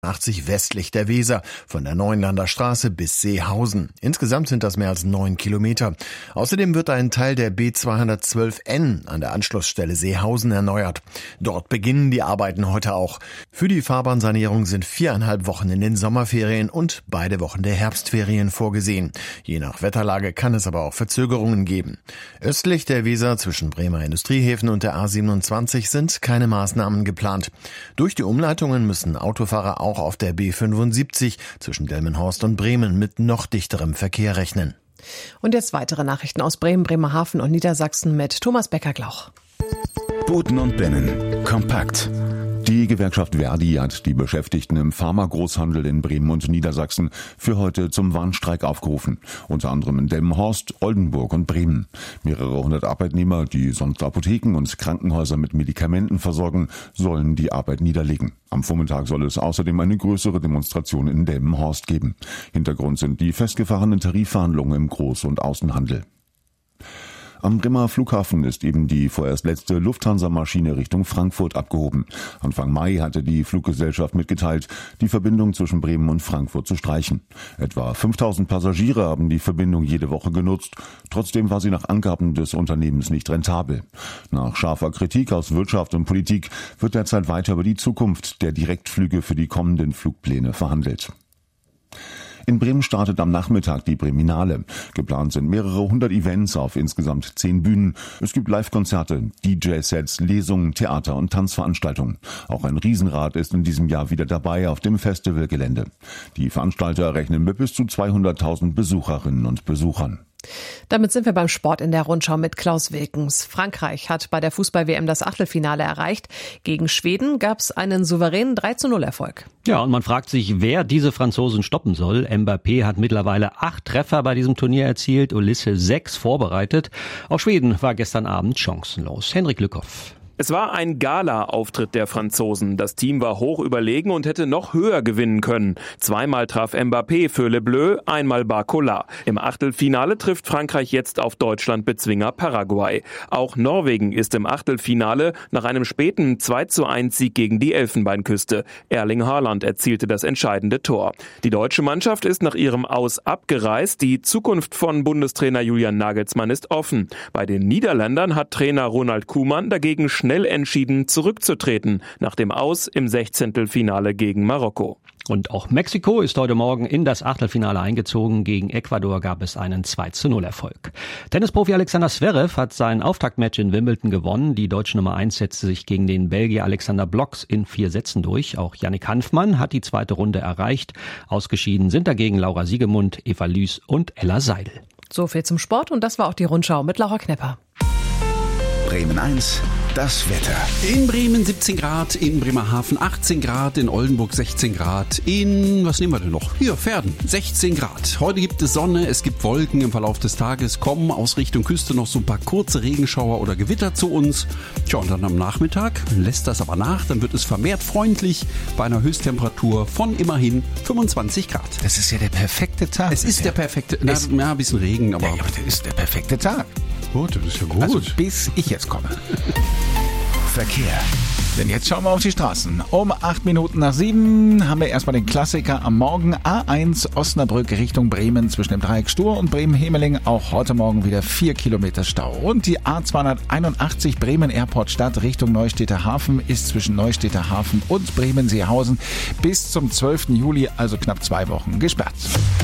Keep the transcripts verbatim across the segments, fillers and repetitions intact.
achtzig westlich der Weser, von der Neuenlander Straße bis Seehausen. Insgesamt sind das mehr als neun Kilometer. Außerdem wird ein Teil der B zweihundertzwölf N an der Anschlussstelle Seehausen erneuert. Dort beginnen die Arbeiten heute auch. Für die Fahrbahnsanierung sind viereinhalb Wochen in den Sommerferien und beide Wochen der Herbstferien vorgesehen. Je nach Wetterlage kann es aber auch Verzögerungen geben. Östlich der Weser zwischen Bremer Industriehäfen und der A siebenundzwanzig sind keine Maßnahmen geplant. Durch die Umleitungen müssen Autofahrer auch auf der B fünfundsiebzig zwischen Delmenhorst und Bremen mit noch dichterem Verkehr rechnen. Und jetzt weitere Nachrichten aus Bremen, Bremerhaven und Niedersachsen mit Thomas Becker-Glauch. Buten und Bennen. Kompakt. Die Gewerkschaft Verdi hat die Beschäftigten im Pharmagroßhandel in Bremen und Niedersachsen für heute zum Warnstreik aufgerufen. Unter anderem in Delmenhorst, Oldenburg und Bremen. Mehrere hundert Arbeitnehmer, die sonst Apotheken und Krankenhäuser mit Medikamenten versorgen, sollen die Arbeit niederlegen. Am Vormittag soll es außerdem eine größere Demonstration in Delmenhorst geben. Hintergrund sind die festgefahrenen Tarifverhandlungen im Groß- und Außenhandel. Am Bremer Flughafen ist eben die vorerst letzte Lufthansa-Maschine Richtung Frankfurt abgehoben. Anfang Mai hatte die Fluggesellschaft mitgeteilt, die Verbindung zwischen Bremen und Frankfurt zu streichen. Etwa fünftausend Passagiere haben die Verbindung jede Woche genutzt. Trotzdem war sie nach Angaben des Unternehmens nicht rentabel. Nach scharfer Kritik aus Wirtschaft und Politik wird derzeit weiter über die Zukunft der Direktflüge für die kommenden Flugpläne verhandelt. In Bremen startet am Nachmittag die Breminale. Geplant sind mehrere hundert Events auf insgesamt zehn Bühnen. Es gibt Live-Konzerte, D J-Sets, Lesungen, Theater- und Tanzveranstaltungen. Auch ein Riesenrad ist in diesem Jahr wieder dabei auf dem Festivalgelände. Die Veranstalter rechnen mit bis zu zweihunderttausend Besucherinnen und Besuchern. Damit sind wir beim Sport in der Rundschau mit Klaus Wilkens. Frankreich hat bei der Fußball-W M das Achtelfinale erreicht. Gegen Schweden gab es einen souveränen drei zu null Erfolg. Ja, und man fragt sich, wer diese Franzosen stoppen soll. Mbappé hat mittlerweile acht Treffer bei diesem Turnier erzielt, Ulisse sechs vorbereitet. Auch Schweden war gestern Abend chancenlos. Henrik Lückhoff. Es war ein Gala-Auftritt der Franzosen. Das Team war hoch überlegen und hätte noch höher gewinnen können. Zweimal traf Mbappé für Le Bleu, einmal Barcola. Im Achtelfinale trifft Frankreich jetzt auf Deutschland-Bezwinger Paraguay. Auch Norwegen ist im Achtelfinale nach einem späten zwei zu eins Sieg gegen die Elfenbeinküste. Erling Haaland erzielte das entscheidende Tor. Die deutsche Mannschaft ist nach ihrem Aus abgereist. Die Zukunft von Bundestrainer Julian Nagelsmann ist offen. Bei den Niederländern hat Trainer Ronald Koeman dagegen schnell entschieden, zurückzutreten nach dem Aus im Sechzehntelfinale gegen Marokko. Und auch Mexiko ist heute Morgen in das Achtelfinale eingezogen. Gegen Ecuador gab es einen zwei zu null Erfolg. Tennisprofi Alexander Zverev hat sein Auftaktmatch in Wimbledon gewonnen. Die deutsche Nummer eins setzte sich gegen den Belgier Alexander Blocks in vier Sätzen durch. Auch Yannick Hanfmann hat die zweite Runde erreicht. Ausgeschieden sind dagegen Laura Siegemund, Eva Lüß und Ella Seidel. So viel zum Sport und das war auch die Rundschau mit Laura Knepper. Bremen eins. Das Wetter. In Bremen siebzehn Grad, in Bremerhaven achtzehn Grad, in Oldenburg sechzehn Grad, in, was nehmen wir denn noch? Hier, Verden, sechzehn Grad. Heute gibt es Sonne, es gibt Wolken im Verlauf des Tages, kommen aus Richtung Küste noch so ein paar kurze Regenschauer oder Gewitter zu uns. Tja, und dann am Nachmittag lässt das aber nach, dann wird es vermehrt freundlich bei einer Höchsttemperatur von immerhin fünfundzwanzig Grad. Das ist ja der perfekte Tag. Es ist der perfekte, na, ja, ein bisschen Regen, aber... Ja, aber das ist der perfekte Tag. Gut, das ist ja gut. Also bis ich jetzt komme. Verkehr. Denn jetzt schauen wir auf die Straßen. Um acht Minuten nach sieben haben wir erstmal den Klassiker am Morgen. A eins Osnabrück Richtung Bremen zwischen dem Dreieck Stur und Bremen-Hemeling. Auch heute Morgen wieder vier Kilometer Stau. Und die A zweihunderteinundachtzig Bremen-Airport-Stadt Richtung Neustädter Hafen ist zwischen Neustädter Hafen und Bremen-Seehausen bis zum zwölften Juli, also knapp zwei Wochen, gesperrt.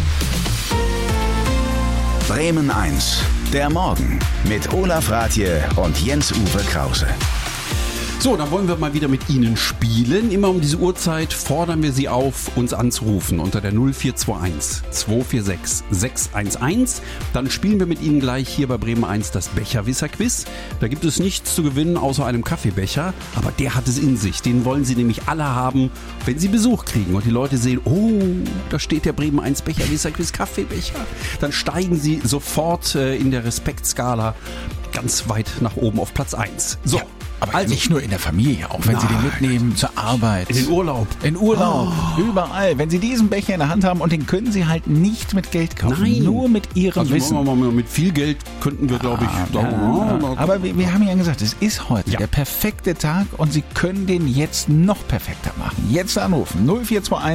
Bremen eins. Der Morgen mit Olaf Rathje und Jens-Uwe Krause. So, dann wollen wir mal wieder mit Ihnen spielen. Immer um diese Uhrzeit fordern wir Sie auf, uns anzurufen unter der null vier zwei eins zwei vier sechs sechs eins eins. Dann spielen wir mit Ihnen gleich hier bei Bremen eins das Becherwisser-Quiz. Da gibt es nichts zu gewinnen außer einem Kaffeebecher, aber der hat es in sich. Den wollen Sie nämlich alle haben, wenn Sie Besuch kriegen und die Leute sehen, oh, da steht der Bremen eins Becherwisser-Quiz Kaffeebecher. Dann steigen Sie sofort äh, in der Respektskala ganz weit nach oben auf Platz eins. So. Ja. Aber also, nicht nur in der Familie, auch wenn Nein. Sie den mitnehmen zur Arbeit. In den Urlaub. In Urlaub, oh. überall. Wenn Sie diesen Becher in der Hand haben und den können Sie halt nicht mit Geld kaufen, Nein. nur mit Ihrem also Wissen. Mal, mal, mit viel Geld könnten wir, glaube ich, ah, sagen, ja. oh, aber wir, wir haben ja gesagt, es ist heute ja. der perfekte Tag und Sie können den jetzt noch perfekter machen. Jetzt anrufen null vier zwei eins